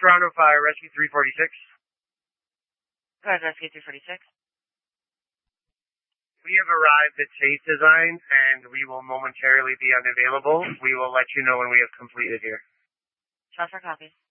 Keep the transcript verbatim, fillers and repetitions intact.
Toronto Fire, Rescue three forty-six. Go ahead, Rescue three forty-six. We have arrived at Chase Design, and we will momentarily be unavailable. We will let you know when we have completed here. Trust our copies.